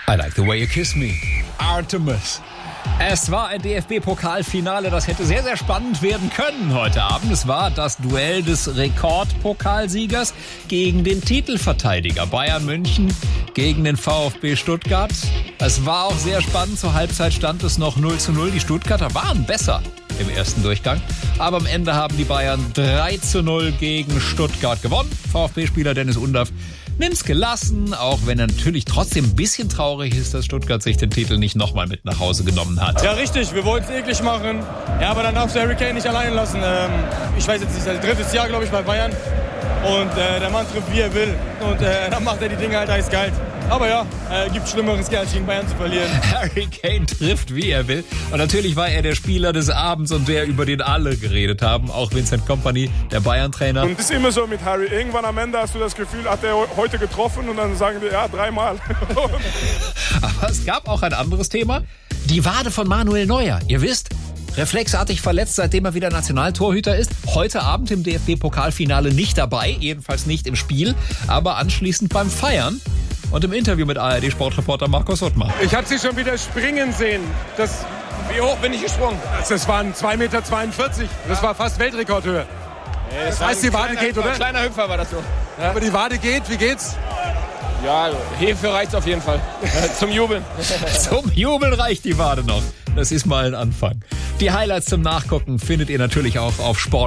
I like the way you kiss me. Artemis. Es war ein DFB-Pokalfinale, das hätte sehr, sehr spannend werden können heute Abend. Es war das Duell des Rekordpokalsiegers gegen den Titelverteidiger Bayern München gegen den VfB Stuttgart. Es war auch sehr spannend. Zur Halbzeit stand es noch 0:0. Die Stuttgarter waren besser im ersten Durchgang. Aber am Ende haben die Bayern 3:0 gegen Stuttgart gewonnen. VfB-Spieler Dennis Undaff nimmt's gelassen, auch wenn er natürlich trotzdem ein bisschen traurig ist, dass Stuttgart sich den Titel nicht nochmal mit nach Hause genommen hat. Ja, richtig, wir wollten es eklig machen. Ja, aber dann darfst du Harry Kane nicht allein lassen. Ich weiß jetzt nicht, sein drittes Jahr, glaube ich, bei Bayern. Und der Mann trifft, wie er will. Und dann macht er die Dinge halt eiskalt. Aber ja, gibt Schlimmeres, als gegen Bayern zu verlieren. Harry Kane trifft, wie er will. Und natürlich war er der Spieler des Abends und der, über den alle geredet haben. Auch Vincent Kompany, der Bayern-Trainer. Und es ist immer so mit Harry. Irgendwann am Ende hast du das Gefühl, hat er heute getroffen? Und dann sagen wir, ja, 3-mal. Aber es gab auch ein anderes Thema. Die Wade von Manuel Neuer. Ihr wisst, reflexartig verletzt, seitdem er wieder Nationaltorhüter ist. Heute Abend im DFB-Pokalfinale nicht dabei, jedenfalls nicht im Spiel, aber anschließend beim Feiern. Und im Interview mit ARD-Sportreporter Markus Ottmar. Ich habe sie schon wieder springen sehen. Wie hoch bin ich gesprungen? Das waren 2,42 Meter. Das war fast Weltrekordhöhe. Das heißt, die Wade geht, oder? Ein kleiner Hüpfer war das so. Ja. Aber die Wade geht, wie geht's? Ja, Hefe reicht's auf jeden Fall. Zum Jubeln. Zum Jubeln reicht die Wade noch. Das ist mal ein Anfang. Die Highlights zum Nachgucken findet ihr natürlich auch auf Sport.